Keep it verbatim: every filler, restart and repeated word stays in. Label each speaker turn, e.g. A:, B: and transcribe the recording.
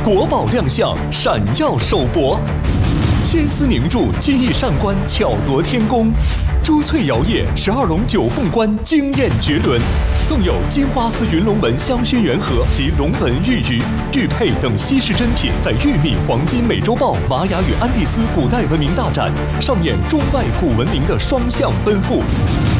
A: 国宝亮相，闪耀首博。仙丝凝铸，技艺上官，巧夺天工。珠翠摇曳，十二龙九凤冠，惊艳绝伦。更有金花丝云龙纹香薰圆盒及龙纹玉鱼、玉佩等稀世珍品，在玉米黄金美洲豹、玛雅与安第斯古代文明大展，上演中外古文明的双向奔赴。